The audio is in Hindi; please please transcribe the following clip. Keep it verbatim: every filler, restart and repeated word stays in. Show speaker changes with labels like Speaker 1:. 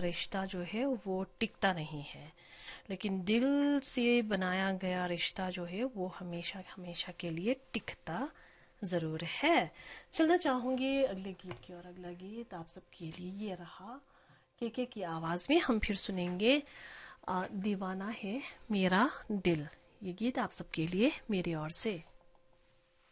Speaker 1: रिश्ता जो है वो टिकता नहीं है, लेकिन दिल से बनाया गया रिश्ता जो है वो हमेशा हमेशा के लिए टिकता ज़रूर है। चलना चाहूँगी अगले गीत की ओर। अगला गीत आप सबके लिए ये रहा, केके की आवाज़ में हम फिर सुनेंगे आ, दीवाना है मेरा दिल। ये गीत आप सबके लिए मेरी ओर से।